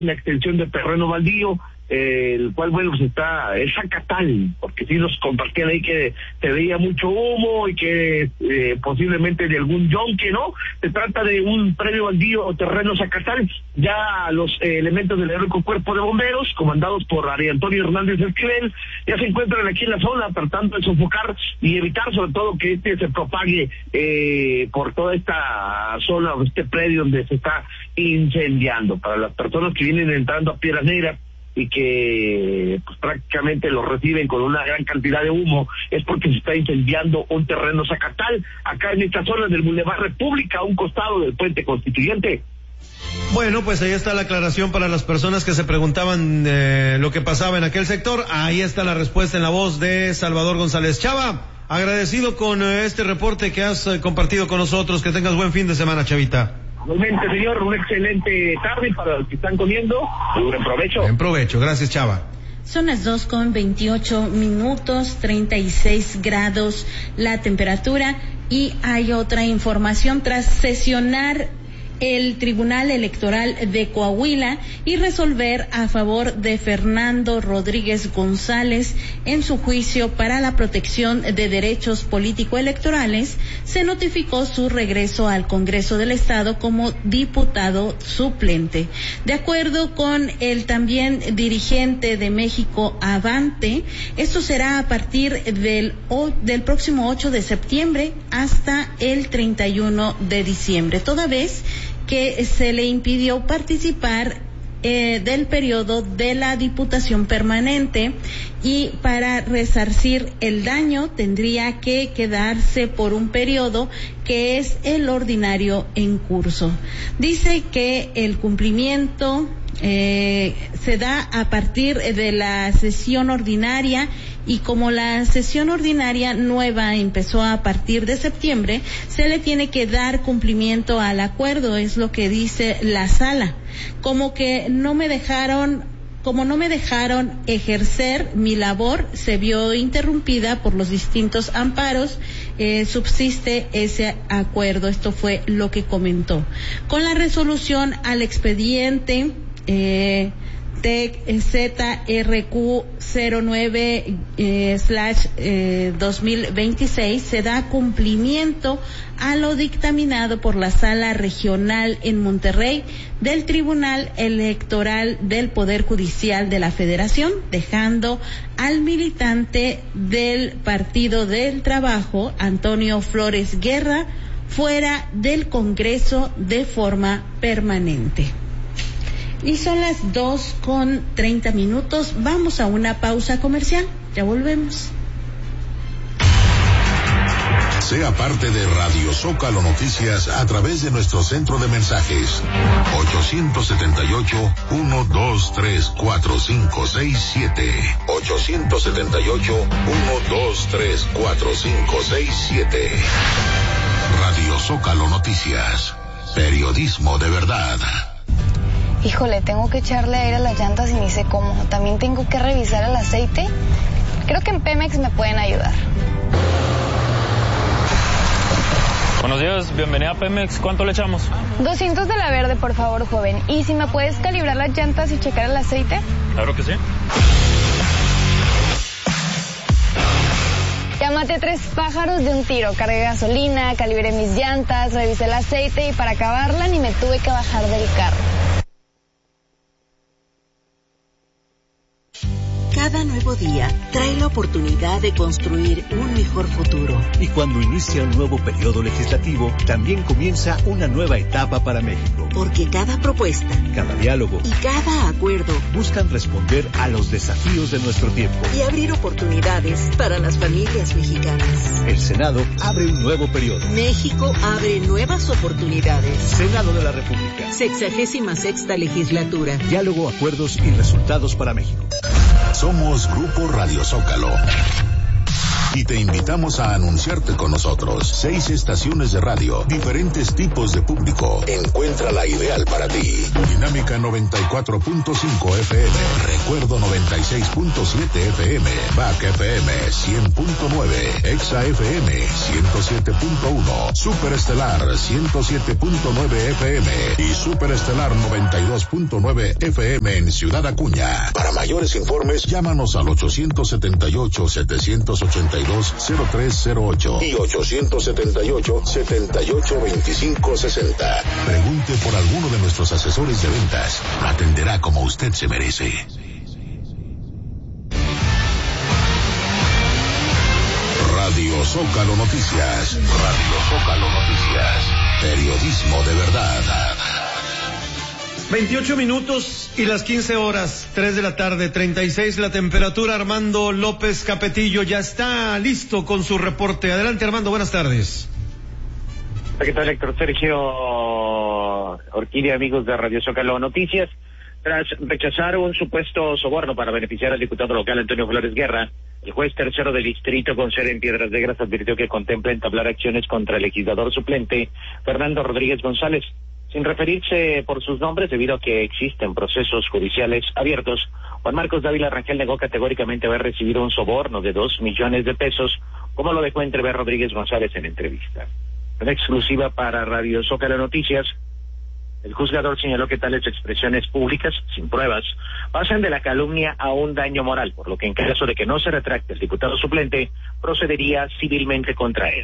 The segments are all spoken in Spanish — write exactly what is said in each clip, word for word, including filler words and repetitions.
una extensión de terreno baldío, eh, el cual, bueno, pues está, es Zacatal, porque sí nos compartían ahí que se veía mucho humo y que eh, posiblemente de algún yonque, ¿no? Se trata de un predio baldío o terreno Zacatal. Ya los eh, elementos del heroico cuerpo de bomberos, comandados por Ari Antonio Hernández Esquivel, ya se encuentran aquí en la zona tratando de sofocar y evitar sobre todo que este se propague eh, por toda esta zona o este predio donde se está incendiando. Para las personas que vienen entrando a Piedras Negras y que pues prácticamente lo reciben con una gran cantidad de humo, es porque se está incendiando un terreno Zacatal, acá en esta zona del Boulevard República, a un costado del Puente Constituyente. Bueno, pues ahí está la aclaración para las personas que se preguntaban eh, lo que pasaba en aquel sector. Ahí está la respuesta en la voz de Salvador González. Chava, agradecido con eh, este reporte que has eh, compartido con nosotros. Que tengas buen fin de semana, Chavita. Igualmente, señor, una excelente tarde para los que están comiendo. Buen provecho. Buen provecho, gracias, Chava. Son las dos con veintiocho minutos, treinta y seis grados la temperatura. Y hay otra información: tras sesionar el Tribunal Electoral de Coahuila y resolver a favor de Fernando Rodríguez González en su juicio para la protección de derechos político-electorales, se notificó su regreso al Congreso del Estado como diputado suplente. De acuerdo con el también dirigente de México Avante, esto será a partir del, del próximo ocho de septiembre hasta el treinta y uno de diciembre, toda vez que se le impidió participar eh, del periodo de la Diputación Permanente, y para resarcir el daño tendría que quedarse por un periodo que es el ordinario en curso. Dice que el cumplimiento eh, se da a partir de la sesión ordinaria, y como la sesión ordinaria nueva empezó a partir de septiembre, se le tiene que dar cumplimiento al acuerdo, es lo que dice la sala. Como que no me dejaron, como no me dejaron ejercer mi labor, se vio interrumpida por los distintos amparos, eh, subsiste ese acuerdo. Esto fue lo que comentó. Con la resolución al expediente eh, T Z R Q cero nueve slash dos mil veintiséis se da cumplimiento a lo dictaminado por la Sala Regional en Monterrey del Tribunal Electoral del Poder Judicial de la Federación, dejando al militante del Partido del Trabajo, Antonio Flores Guerra, fuera del Congreso de forma permanente. Y son las dos con treinta minutos. Vamos a una pausa comercial. Ya volvemos. Sea parte de Radio Zócalo Noticias a través de nuestro centro de mensajes ocho siete ocho, uno dos tres, cuatro cinco seis siete ocho siete ocho, uno dos tres, cuatro cinco seis siete. Radio Zócalo Noticias, periodismo de verdad. Híjole, tengo que echarle aire a las llantas y ni sé cómo. También tengo que revisar el aceite. Creo que en Pemex me pueden ayudar. Buenos días, bienvenida a Pemex. ¿Cuánto le echamos? doscientos de la verde, por favor, joven. ¿Y si me puedes calibrar las llantas y checar el aceite? Claro que sí. Ya maté tres pájaros de un tiro. Cargué gasolina, calibré mis llantas, revisé el aceite y para acabarla ni me tuve que bajar del carro. Cada nuevo día trae la oportunidad de construir un mejor futuro. Y cuando inicia un nuevo periodo legislativo, también comienza una nueva etapa para México. Porque cada propuesta, cada diálogo y cada acuerdo buscan responder a los desafíos de nuestro tiempo y abrir oportunidades para las familias mexicanas. El Senado abre un nuevo periodo. México abre nuevas oportunidades. Senado de la República. Sexagésima sexta legislatura. Diálogo, acuerdos y resultados para México. Somos Grupo Radio Zócalo. y te invitamos a anunciarte con nosotros. Seis estaciones de radio, diferentes tipos de público. Encuentra la ideal para ti. Dinámica noventa y cuatro punto cinco F M, Recuerdo noventa y seis punto siete F M, Back F M cien punto nueve, Exa F M ciento siete punto uno, Superestelar ciento siete punto nueve F M y Superestelar noventa y dos punto nueve F M en Ciudad Acuña. Para mayores informes, llámanos al ochocientos setenta y ocho, setecientos ochenta y dos, cero tres cero ocho y ochocientos setenta y ocho, setenta y ocho, veinticinco sesenta. Pregunte por alguno de nuestros asesores de ventas. Atenderá como usted se merece. Radio Zócalo Noticias. Radio Zócalo Noticias. Periodismo de verdad. veintiocho minutos y las quince horas, tres de la tarde, treinta y seis la temperatura. Armando López Capetillo ya está listo con su reporte. Adelante, Armando, buenas tardes. ¿Qué tal, Héctor Sergio Orquídea, amigos de Radio Zócalo Noticias? Tras rechazar un supuesto soborno para beneficiar al diputado local Antonio Flores Guerra, el juez tercero del distrito con sede en Piedras Negras advirtió que contempla entablar acciones contra el legislador suplente Fernando Rodríguez González, sin referirse por sus nombres debido a que existen procesos judiciales abiertos. Juan Marcos Dávila Rangel negó categóricamente haber recibido un soborno de dos millones de pesos, como lo dejó entrever Rodríguez González en entrevista. En exclusiva para Radio Zócalo Noticias, el juzgador señaló que tales expresiones públicas, sin pruebas, pasan de la calumnia a un daño moral, por lo que en caso de que no se retracte el diputado suplente, procedería civilmente contra él.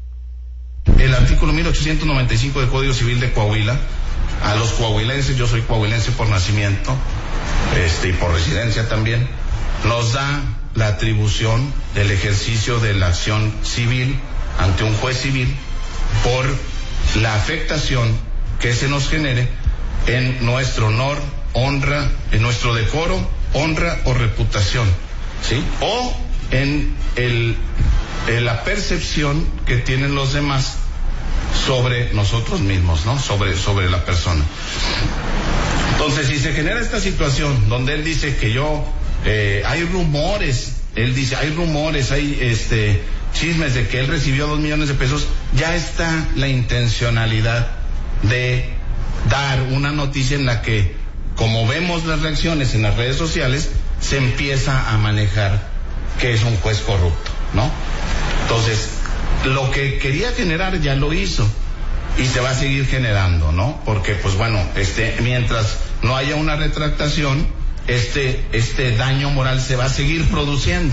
El artículo mil ochocientos noventa y cinco del Código Civil de Coahuila, a los coahuilenses, yo soy coahuilense por nacimiento, este, y por residencia también, nos da la atribución del ejercicio de la acción civil ante un juez civil por la afectación que se nos genere en nuestro honor, honra, en nuestro decoro, honra o reputación, ¿sí? O en el, en la percepción que tienen los demás sobre nosotros mismos, ¿no? Sobre, sobre la persona. Entonces, si se genera esta situación donde él dice que yo, eh, hay rumores, él dice, hay rumores, hay este chismes de que él recibió dos millones de pesos, ya está la intencionalidad de dar una noticia en la que, como vemos las reacciones en las redes sociales, se empieza a manejar que es un juez corrupto, ¿no? Entonces, lo que quería generar ya lo hizo y se va a seguir generando, ¿no? Porque, pues bueno, este, mientras no haya una retractación, este, este daño moral se va a seguir produciendo.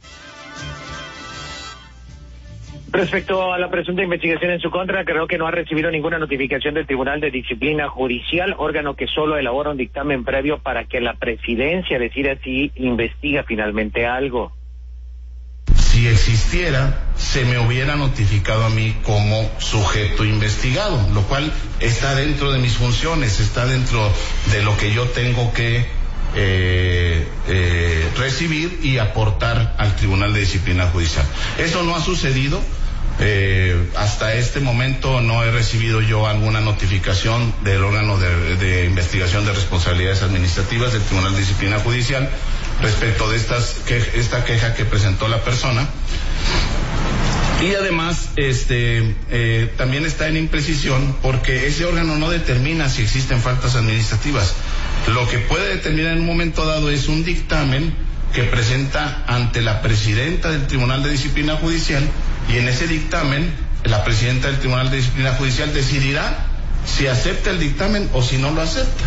Respecto a la presunta investigación en su contra, creo que no ha recibido ninguna notificación del Tribunal de Disciplina Judicial, órgano que solo elabora un dictamen previo para que la presidencia decida si investiga finalmente algo. Si existiera, se me hubiera notificado a mí como sujeto investigado, lo cual está dentro de mis funciones, está dentro de lo que yo tengo que eh, eh, recibir y aportar al Tribunal de Disciplina Judicial. Eso no ha sucedido. Eh, hasta este momento no he recibido yo alguna notificación del órgano de, de investigación de responsabilidades administrativas del Tribunal de Disciplina Judicial respecto de estas que, esta queja que presentó la persona. Y además, este, eh, también está en imprecisión porque ese órgano no determina si existen faltas administrativas. Lo que puede determinar en un momento dado es un dictamen que presenta ante la presidenta del Tribunal de Disciplina Judicial, y en ese dictamen la presidenta del Tribunal de Disciplina Judicial decidirá si acepta el dictamen o si no lo acepta.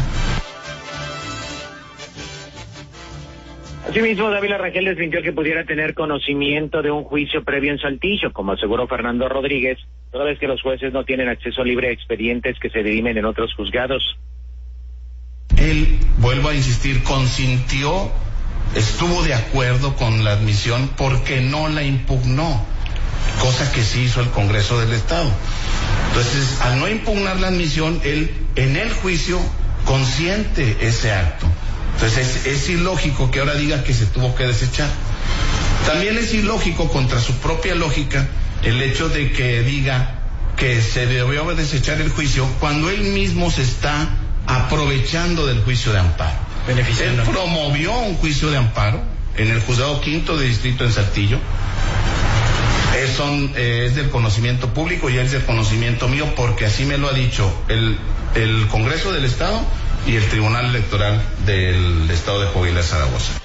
Asimismo, Dávila Rangel desmintió que pudiera tener conocimiento de un juicio previo en Saltillo, como aseguró Fernando Rodríguez, toda vez que los jueces no tienen acceso libre a expedientes que se dirimen en otros juzgados. Él, vuelvo a insistir, consintió, estuvo de acuerdo con la admisión porque no la impugnó, cosa que sí hizo el Congreso del Estado. Entonces, al no impugnar la admisión, él en el juicio consiente ese acto. Entonces es, es ilógico que ahora diga que se tuvo que desechar. También es ilógico, contra su propia lógica, el hecho de que diga que se debió desechar el juicio cuando él mismo se está aprovechando del juicio de amparo. Él promovió un juicio de amparo en el juzgado quinto de distrito en Saltillo, Es, son, eh, es del conocimiento público y es del conocimiento mío porque así me lo ha dicho el, el Congreso del Estado y el Tribunal Electoral del Estado de Coahuila, Zaragoza.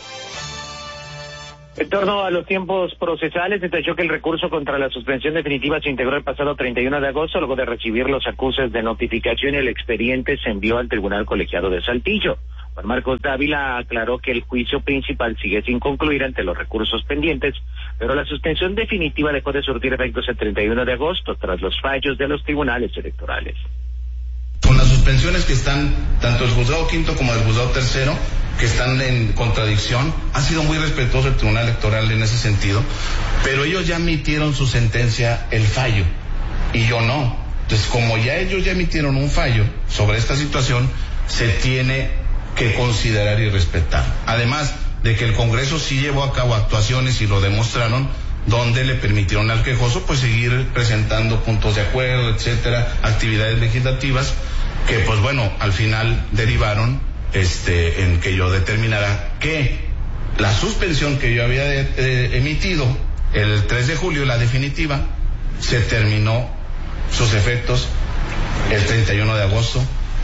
En torno a los tiempos procesales, detalló que el recurso contra la suspensión definitiva se integró el pasado treinta y uno de agosto, luego de recibir los acuses de notificación y el expediente se envió al Tribunal Colegiado de Saltillo. Juan Marcos Dávila aclaró que el juicio principal sigue sin concluir ante los recursos pendientes, pero la suspensión definitiva dejó de surtir efectos el treinta y uno de agosto, tras los fallos de los tribunales electorales. Con las suspensiones que están, tanto el juzgado quinto como el juzgado tercero, que están en contradicción, ha sido muy respetuoso el Tribunal Electoral en ese sentido, pero ellos ya emitieron su sentencia, el fallo, y yo no. Entonces, como ya ellos ya emitieron un fallo sobre esta situación, se tiene que considerar y respetar. Además de que el Congreso sí llevó a cabo actuaciones y lo demostraron, donde le permitieron al quejoso pues seguir presentando puntos de acuerdo, etcétera, actividades legislativas que pues bueno, al final derivaron este en que yo determinara que la suspensión que yo había eh, emitido el tres de julio, la definitiva, se terminó sus efectos el treinta y uno de agosto.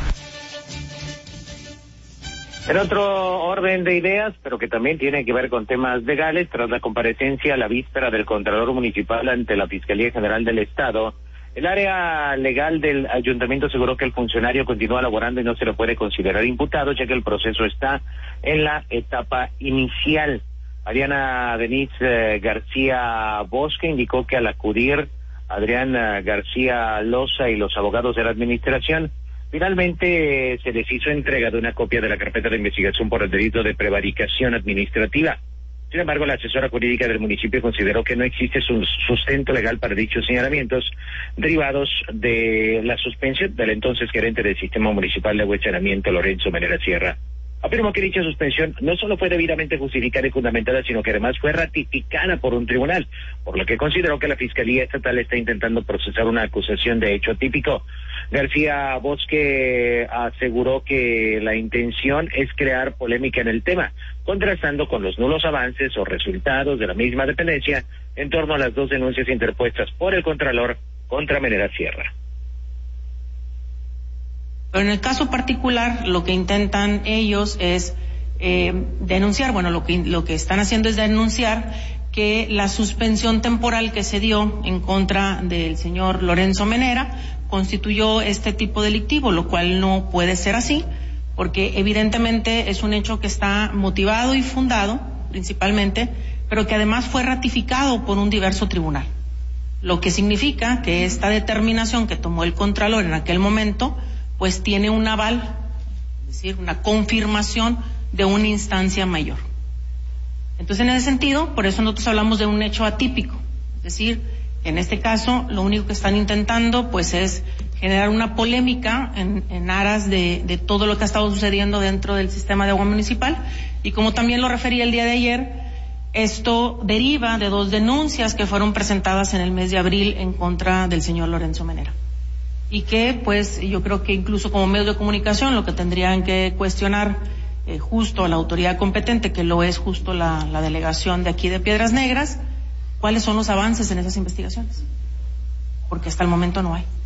En otro orden de ideas, pero que también tiene que ver con temas legales, tras la comparecencia a la víspera del Contralor Municipal ante la Fiscalía General del Estado, el área legal del ayuntamiento aseguró que el funcionario continúa laborando y no se le puede considerar imputado, ya que el proceso está en la etapa inicial. Mariana Denise eh, García Bosque indicó que al acudir Adrián eh, García Loza y los abogados de la administración, finalmente se les hizo entrega de una copia de la carpeta de investigación por el delito de prevaricación administrativa. Sin embargo, la asesora jurídica del municipio consideró que no existe sustento legal para dichos señalamientos derivados de la suspensión del entonces gerente del Sistema Municipal de Agua y Saneamiento, Lorenzo Menera Sierra. Afirmó que dicha suspensión no solo fue debidamente justificada y fundamentada, sino que además fue ratificada por un tribunal, por lo que consideró que la Fiscalía Estatal está intentando procesar una acusación de hecho atípico. García Bosque aseguró que la intención es crear polémica en el tema, contrastando con los nulos avances o resultados de la misma dependencia en torno a las dos denuncias interpuestas por el Contralor contra Menera Sierra. Pero en el caso particular, lo que intentan ellos es eh, denunciar, bueno, lo que, lo que están haciendo es denunciar que la suspensión temporal que se dio en contra del señor Lorenzo Menera constituyó este tipo delictivo, lo cual no puede ser así, porque evidentemente es un hecho que está motivado y fundado, principalmente, pero que además fue ratificado por un diverso tribunal. Lo que significa que esta determinación que tomó el Contralor en aquel momento, pues tiene un aval, es decir, una confirmación de una instancia mayor. Entonces, en ese sentido, por eso nosotros hablamos de un hecho atípico, es decir, en este caso, lo único que están intentando, pues, es generar una polémica en, en aras de, de todo lo que ha estado sucediendo dentro del sistema de agua municipal, y como también lo refería el día de ayer, esto deriva de dos denuncias que fueron presentadas en el mes de abril en contra del señor Lorenzo Menera. Y que, pues, yo creo que incluso como medios de comunicación lo que tendrían que cuestionar eh, justo a la autoridad competente, que lo es justo la, la delegación de aquí de Piedras Negras, cuáles son los avances en esas investigaciones, porque hasta el momento no hay.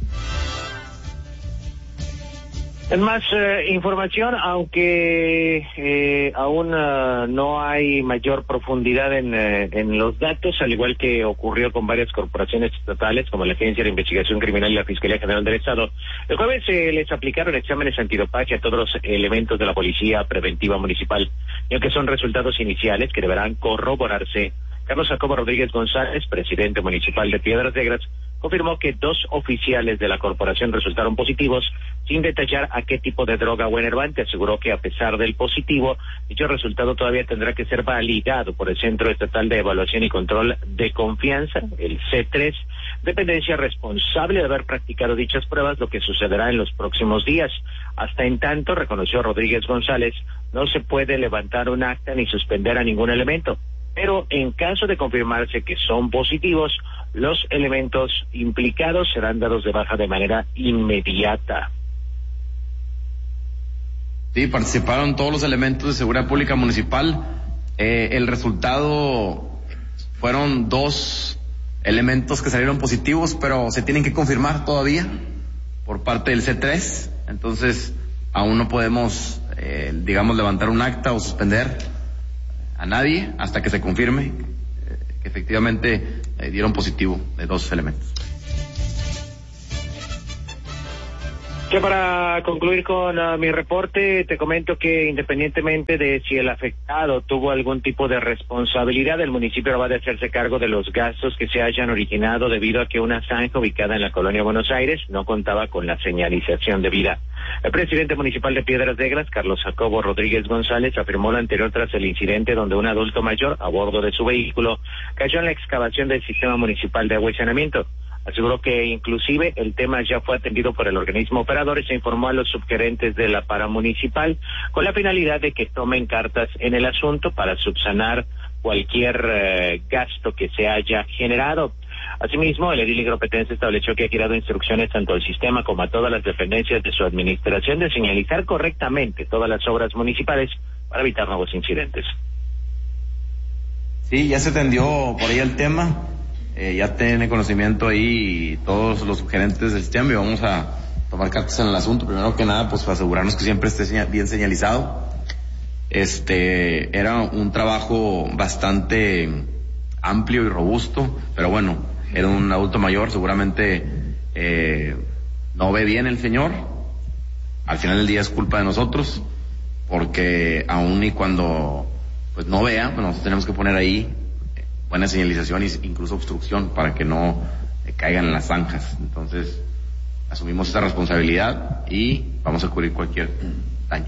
En más eh, información, aunque eh, aún uh, no hay mayor profundidad en, eh, en los datos, al igual que ocurrió con varias corporaciones estatales, como la Agencia de Investigación Criminal y la Fiscalía General del Estado, el jueves se eh, les aplicaron exámenes antidopaje a todos los elementos de la Policía Preventiva Municipal, y aunque son resultados iniciales que deberán corroborarse, Carlos Jacobo Rodríguez González, presidente municipal de Piedras Negras, confirmó que dos oficiales de la corporación resultaron positivos, sin detallar a qué tipo de droga o enervante. Aseguró que a pesar del positivo, dicho resultado todavía tendrá que ser validado por el Centro Estatal de Evaluación y Control de Confianza, el C tres, dependencia responsable de haber practicado dichas pruebas, lo que sucederá en los próximos días. Hasta en tanto, reconoció Rodríguez González, no se puede levantar un acta ni suspender a ningún elemento, pero en caso de confirmarse que son positivos, los elementos implicados serán dados de baja de manera inmediata. Sí, participaron todos los elementos de seguridad pública municipal. Eh, el resultado fueron dos elementos que salieron positivos, pero se tienen que confirmar todavía por parte del C tres, entonces aún no podemos, eh, digamos, levantar un acta o suspender a nadie hasta que se confirme eh, que efectivamente eh, dieron positivo de dos elementos. Que para concluir con uh, mi reporte, te comento que independientemente de si el afectado tuvo algún tipo de responsabilidad, el municipio va a hacerse cargo de los gastos que se hayan originado debido a que una zanja ubicada en la colonia Buenos Aires no contaba con la señalización debida. El presidente municipal de Piedras Negras, Carlos Jacobo Rodríguez González, afirmó lo anterior tras el incidente donde un adulto mayor, a bordo de su vehículo, cayó en la excavación del sistema municipal de agua y saneamiento. Aseguró que inclusive el tema ya fue atendido por el organismo operador y se informó a los subgerentes de la paramunicipal con la finalidad de que tomen cartas en el asunto para subsanar cualquier eh, gasto que se haya generado. Asimismo, el edil igropetense estableció que ha girado instrucciones tanto al sistema como a todas las dependencias de su administración de señalizar correctamente todas las obras municipales para evitar nuevos incidentes. Sí, ya se atendió por ahí el tema. Eh, ya tiene conocimiento ahí todos los sugerentes del sistema y vamos a tomar cartas en el asunto. Primero que nada, pues para asegurarnos que siempre esté señal, bien señalizado. Este, era un trabajo bastante amplio y robusto, pero bueno, era un adulto mayor, seguramente eh, no ve bien el señor. Al final del día es culpa de nosotros, porque aún y cuando pues no vea, pues nosotros tenemos que poner ahí buena señalización e incluso obstrucción para que no eh, caigan en las zanjas. Entonces, asumimos esa responsabilidad y vamos a cubrir cualquier daño.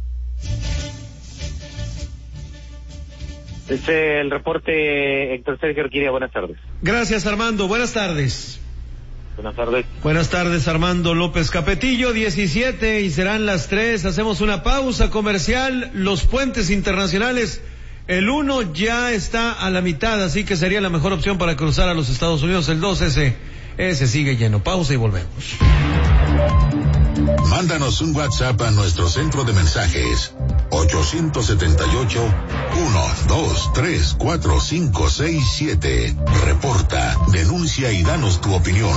Este es el reporte, Héctor Sergio Orquídea, buenas tardes. Gracias, Armando, buenas tardes. Buenas tardes. Buenas tardes, Armando López Capetillo, diecisiete y serán las tres. Hacemos una pausa comercial. Los puentes internacionales, el uno ya está a la mitad, así que sería la mejor opción para cruzar a los Estados Unidos. El dos, ese, ese sigue lleno. Pausa y volvemos. Mándanos un WhatsApp a nuestro centro de mensajes ocho siete ocho, uno dos tres cuatro cinco seis siete. Reporta, denuncia y danos tu opinión.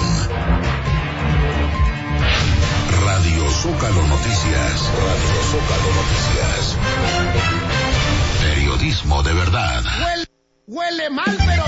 Radio Zócalo Noticias. Radio Zócalo Noticias. Periodismo de verdad. Huele, huele mal, pero